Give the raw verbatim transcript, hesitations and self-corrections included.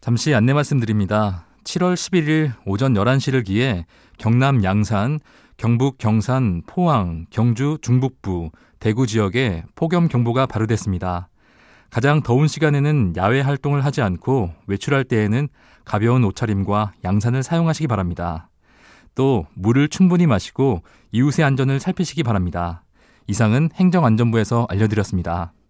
잠시 안내 말씀드립니다. 칠월 십일일 오전 열한 시를 기해 경남 양산, 경북 경산, 포항, 경주 중북부, 대구 지역에 폭염경보가 발효됐습니다. 가장 더운 시간에는 야외 활동을 하지 않고 외출할 때에는 가벼운 옷차림과 양산을 사용하시기 바랍니다. 또 물을 충분히 마시고 이웃의 안전을 살피시기 바랍니다. 이상은 행정안전부에서 알려드렸습니다.